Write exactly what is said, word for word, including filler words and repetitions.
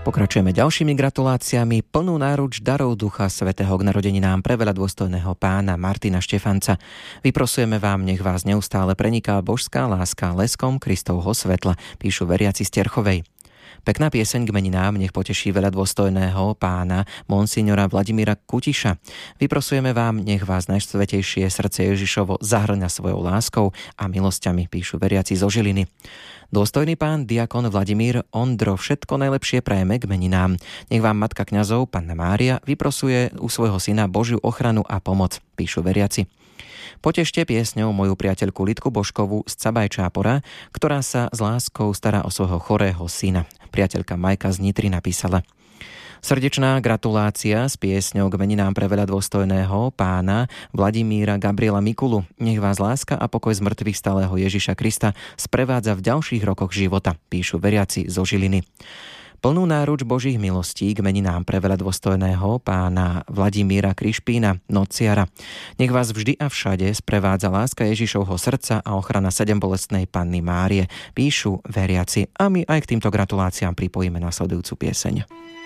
Pokračujeme ďalšími gratuláciami. Plnú náruč darov Ducha Svätého k narodeninám pre veľa dôstojného pána Martina Štefanca. Vyprosujeme vám, nech vás neustále preniká božská láska leskom Kristovho svetla, píšu veriaci z Terchovej. Pekná pieseň k meninám nech poteší veľa dôstojného pána monsignora Vladimíra Kutiša. Vyprosujeme vám, nech vás najsvätejšie srdce Ježišovo zahrňa svojou láskou a milosťami, píšu veriaci zo Žiliny. Dôstojný pán diakon Vladimír Ondro, všetko najlepšie prajeme k meninám. Nech vám matka kňazov, panna Mária, vyprosuje u svojho syna Božiu ochranu a pomoc, píšu veriaci. Potešte piesňou moju priateľku Lidku Božkovú z Cabaj-Čápora, ktorá sa s láskou stará o svojho chorého syna. Priateľka Majka z Nitry napísala: Srdečná gratulácia s piesňou k meninám pre veľa dôstojného pána Vladimíra Gabriela Mikulu. Nech vás láska a pokoj z mŕtvych stáleho Ježiša Krista sprevádza v ďalších rokoch života, píšu veriaci zo Žiliny. Plnú náruč Božích milostí k meninám pre veľa dôstojného pána Vladimíra Krišpína, nociara. Nech vás vždy a všade sprevádza láska Ježišovho srdca a ochrana sedembolestnej Panny Márie, píšu veriaci. A my aj k týmto gratuláciám pripojíme nasledujúcu pieseň.